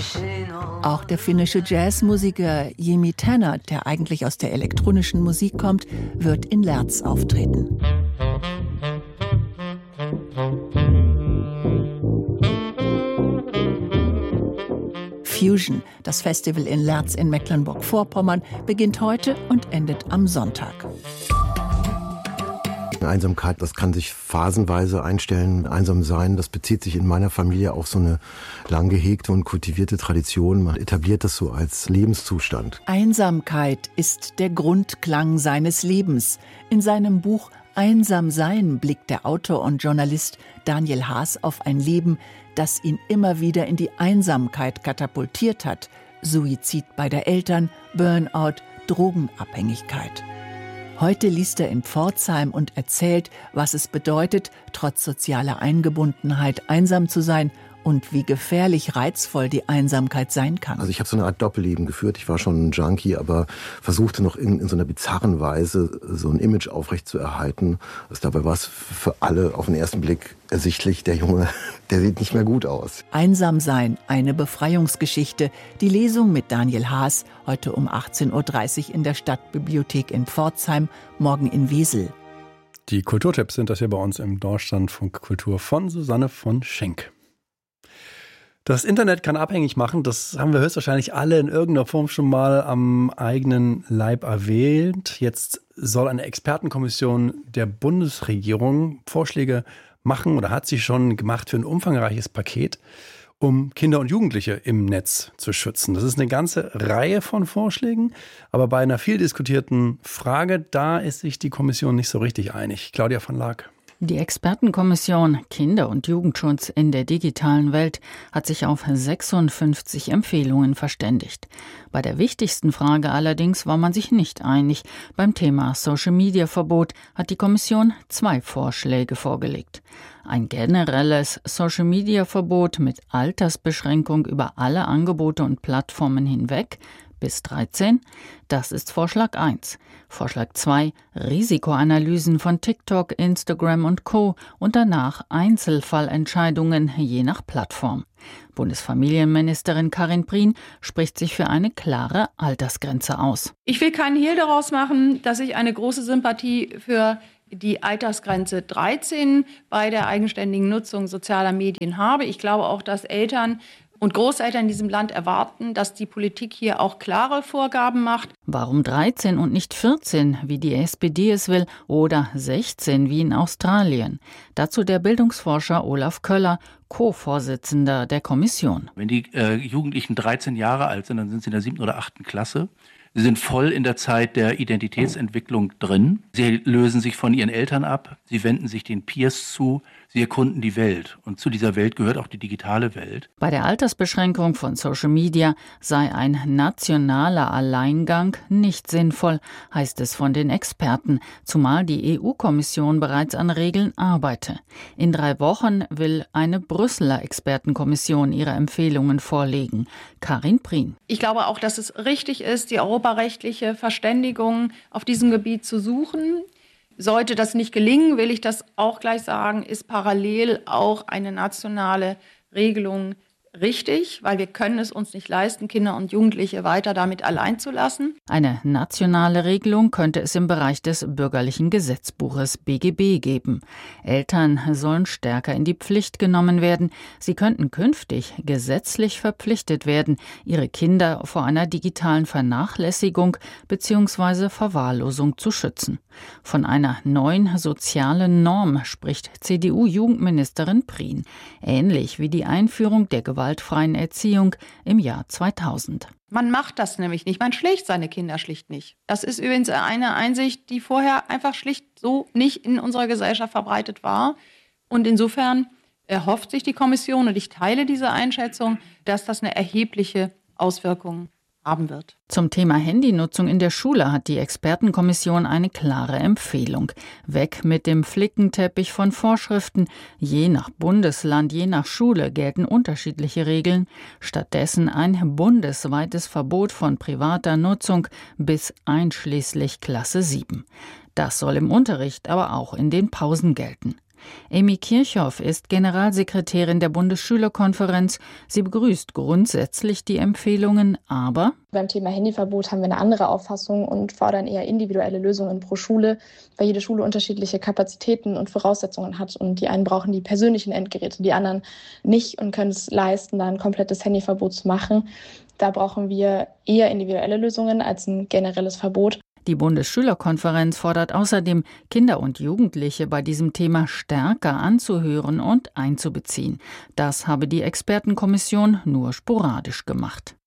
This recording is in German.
Auch der finnische Jazzmusiker Jimi Tanner, der eigentlich aus der elektronischen Musik kommt, wird in Lerz auftreten. Fusion, das Festival in Lerz in Mecklenburg-Vorpommern, beginnt heute und endet am Sonntag. Einsamkeit, das kann sich phasenweise einstellen. Einsam sein, das bezieht sich in meiner Familie auf so eine lang gehegte und kultivierte Tradition. Man etabliert das so als Lebenszustand. Einsamkeit ist der Grundklang seines Lebens. In seinem Buch Einsam sein blickt der Autor und Journalist Daniel Haas auf ein Leben, das ihn immer wieder in die Einsamkeit katapultiert hat. Suizid beider Eltern, Burnout, Drogenabhängigkeit. Heute liest er in Pforzheim und erzählt, was es bedeutet, trotz sozialer Eingebundenheit einsam zu sein und wie gefährlich reizvoll die Einsamkeit sein kann. Also ich habe so eine Art Doppelleben geführt. Ich war schon ein Junkie, aber versuchte noch in so einer bizarren Weise so ein Image aufrechtzuerhalten. Also dabei war es für alle auf den ersten Blick ersichtlich, der Junge, der sieht nicht mehr gut aus. Einsam sein, eine Befreiungsgeschichte. Die Lesung mit Daniel Haas, heute um 18.30 Uhr in der Stadtbibliothek in Pforzheim, morgen in Wesel. Die Kulturtipps sind das hier bei uns im Deutschlandfunk Kultur von Susanne von Schenk. Das Internet kann abhängig machen, das haben wir höchstwahrscheinlich alle in irgendeiner Form schon mal am eigenen Leib erwähnt. Jetzt soll eine Expertenkommission der Bundesregierung Vorschläge machen oder hat sie schon gemacht für ein umfangreiches Paket, um Kinder und Jugendliche im Netz zu schützen. Das ist eine ganze Reihe von Vorschlägen, aber bei einer viel diskutierten Frage, da ist sich die Kommission nicht so richtig einig. Claudia von Laak. Die Expertenkommission Kinder- und Jugendschutz in der digitalen Welt hat sich auf 56 Empfehlungen verständigt. Bei der wichtigsten Frage allerdings war man sich nicht einig. Beim Thema Social-Media-Verbot hat die Kommission 2 Vorschläge vorgelegt. Ein generelles Social-Media-Verbot mit Altersbeschränkung über alle Angebote und Plattformen hinweg bis 13, das ist Vorschlag 1. Vorschlag 2, Risikoanalysen von TikTok, Instagram und Co. und danach Einzelfallentscheidungen je nach Plattform. Bundesfamilienministerin Karin Prien spricht sich für eine klare Altersgrenze aus. Ich will keinen Hehl daraus machen, dass ich eine große Sympathie für die Altersgrenze 13 bei der eigenständigen Nutzung sozialer Medien habe. Ich glaube auch, dass Eltern und Großeltern in diesem Land erwarten, dass die Politik hier auch klare Vorgaben macht. Warum 13 und nicht 14, wie die SPD es will, oder 16 wie in Australien? Dazu der Bildungsforscher Olaf Köller, Co-Vorsitzender der Kommission. Wenn die Jugendlichen 13 Jahre alt sind, dann sind sie in der 7. oder 8. Klasse. Sie sind voll in der Zeit der Identitätsentwicklung drin. Sie lösen sich von ihren Eltern ab. Sie wenden sich den Peers zu. Sie erkunden die Welt. Und zu dieser Welt gehört auch die digitale Welt. Bei der Altersbeschränkung von Social Media sei ein nationaler Alleingang nicht sinnvoll, heißt es von den Experten, zumal die EU-Kommission bereits an Regeln arbeite. In 3 Wochen will eine Brüsseler Expertenkommission ihre Empfehlungen vorlegen. Karin Prien. Ich glaube auch, dass es richtig ist, die europarechtliche Verständigung auf diesem Gebiet zu suchen. Sollte das nicht gelingen, will ich das auch gleich sagen, ist parallel auch eine nationale Regelung richtig, weil wir können es uns nicht leisten, Kinder und Jugendliche weiter damit allein zu lassen. Eine nationale Regelung könnte es im Bereich des bürgerlichen Gesetzbuches BGB geben. Eltern sollen stärker in die Pflicht genommen werden. Sie könnten künftig gesetzlich verpflichtet werden, ihre Kinder vor einer digitalen Vernachlässigung bzw. Verwahrlosung zu schützen. Von einer neuen sozialen Norm spricht CDU-Jugendministerin Prien, ähnlich wie die Einführung der gewaltfreien Erziehung im Jahr 2000. Man macht das nämlich nicht, man schlägt seine Kinder schlicht nicht. Das ist übrigens eine Einsicht, die vorher einfach schlicht so nicht in unserer Gesellschaft verbreitet war. Und insofern erhofft sich die Kommission, und ich teile diese Einschätzung, dass das eine erhebliche Auswirkung haben wird. Zum Thema Handynutzung in der Schule hat die Expertenkommission eine klare Empfehlung. Weg mit dem Flickenteppich von Vorschriften. Je nach Bundesland, je nach Schule gelten unterschiedliche Regeln. Stattdessen ein bundesweites Verbot von privater Nutzung bis einschließlich Klasse 7. Das soll im Unterricht, aber auch in den Pausen gelten. Amy Kirchhoff ist Generalsekretärin der Bundesschülerkonferenz. Sie begrüßt grundsätzlich die Empfehlungen, aber beim Thema Handyverbot haben wir eine andere Auffassung und fordern eher individuelle Lösungen pro Schule, weil jede Schule unterschiedliche Kapazitäten und Voraussetzungen hat. Und die einen brauchen die persönlichen Endgeräte, die anderen nicht und können es leisten, da ein komplettes Handyverbot zu machen. Da brauchen wir eher individuelle Lösungen als ein generelles Verbot. Die Bundesschülerkonferenz fordert außerdem, Kinder und Jugendliche bei diesem Thema stärker anzuhören und einzubeziehen. Das habe die Expertenkommission nur sporadisch gemacht.